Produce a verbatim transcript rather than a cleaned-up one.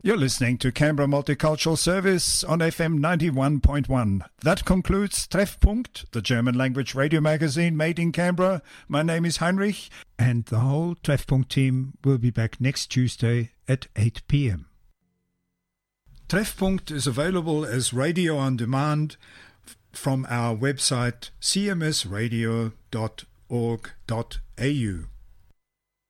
You're listening to Canberra Multicultural Service on F M ninety-one point one. That concludes Treffpunkt, the German language radio magazine made in Canberra. My name is Heinrich, and the whole Treffpunkt team will be back next Tuesday at eight p.m. Treffpunkt is available as radio on demand from our website c m s radio dot org dot a u.